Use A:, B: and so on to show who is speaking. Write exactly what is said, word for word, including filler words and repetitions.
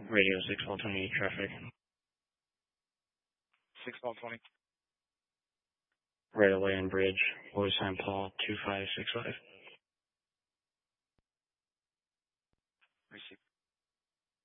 A: Radio six one twenty traffic.
B: six one twenty.
A: Right away and bridge. Boys Saint Paul two five six five.
B: Receive.